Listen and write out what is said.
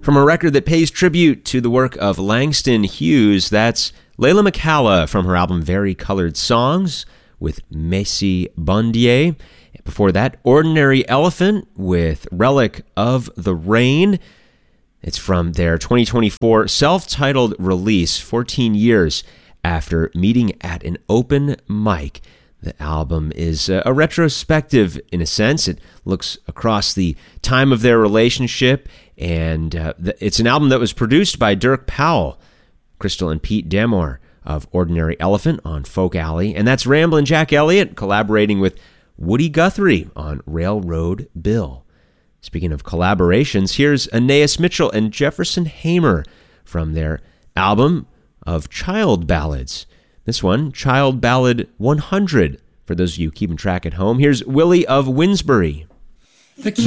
From a record that pays tribute to the work of Langston Hughes, that's Layla McCalla from her album Very Colored Songs with Macy Bondier. Before that, Ordinary Elephant with Relic of the Rain. It's from their 2024 self-titled release, 14 years after meeting at an open mic. The album is a retrospective in a sense. It looks across the time of their relationship, and it's an album that was produced by Dirk Powell, Crystal and Pete Demore of Ordinary Elephant on Folk Alley, and that's Ramblin' Jack Elliott collaborating with Woody Guthrie on Railroad Bill. Speaking of collaborations, here's Anais Mitchell and Jefferson Hamer from their album of child ballads. This one, Child Ballad 100, for those of you keeping track at home. Here's Willie of Winsbury.